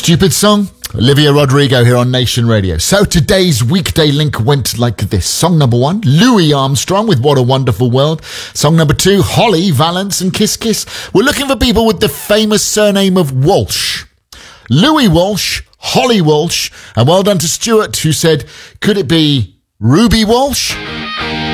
Stupid song? Olivia Rodrigo here on Nation Radio. So today's weekday link went like this. Song number 1, Louis Armstrong with What a Wonderful World. Song number 2, Holly Valance and Kiss Kiss. We're looking for people with the famous surname of Walsh. Louis Walsh, Holly Walsh, and well done to Stuart, who said, could it be Ruby Walsh?